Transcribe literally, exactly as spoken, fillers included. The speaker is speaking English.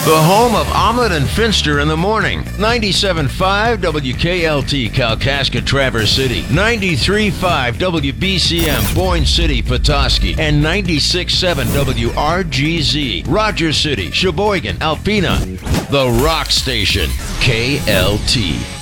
The home of Omelet and Finster in the morning. ninety-seven point five W K L T, Kalkaska, Traverse City. ninety-three point five W B C M, Boyne City, Petoskey. And ninety-six point seven W R G Z, Rogers City, Sheboygan, Alpena. The Rock Station, K L T.